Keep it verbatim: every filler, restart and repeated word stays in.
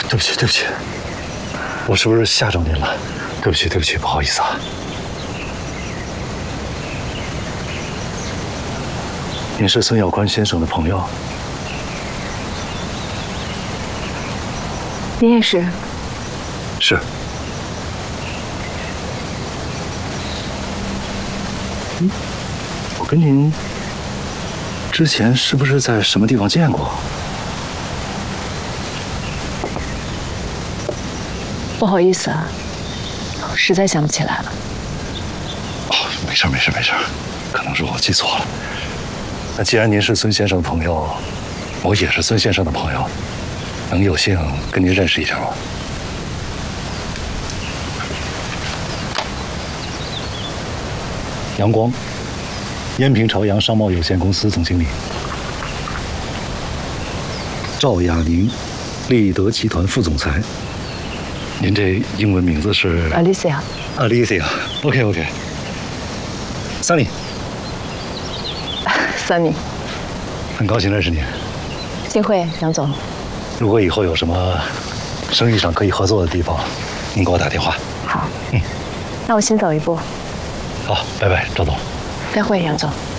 对不起，对不起，我是不是吓着您了？对不起，对不起，不好意思啊。您是孙耀宽先生的朋友？ 您也是？ 是。嗯，我跟您之前是不是在什么地方见过？ 不好意思啊，实在想不起来了。 哦，没事没事没事，可能是我记错了。那既然您是孙先生的朋友，我也是孙先生的朋友，能有幸跟您认识一下吗？杨光，燕平朝阳商贸有限公司总经理。赵雅宁，立德集团副总裁。您这英文名字是 Alicia。 Alicia，OK OK。Sunny。 Sunny。 很高兴认识您。 幸会，杨总。 如果以后有什么生意上可以合作的地方，您给我打电话。 好。嗯。那我先走一步。 好，拜拜，赵总。 再会，杨总。